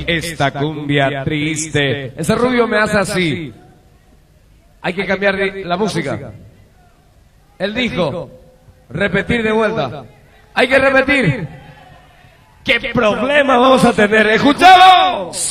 esta cumbia triste. Ese rubio me hace así. Hay que cambiar la música. Él dijo, repetir de vuelta. Hay que repetir. ¿Qué problema vamos a tener? ¡Escuchamos!